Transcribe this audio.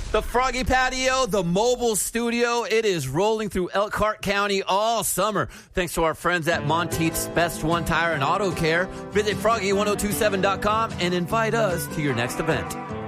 The Froggy Patio, the mobile studio, it is rolling through Elkhart County all summer. Thanks to our friends at Monteith's Best One Tire and Auto Care. Visit froggy1027.com and invite us to your next event.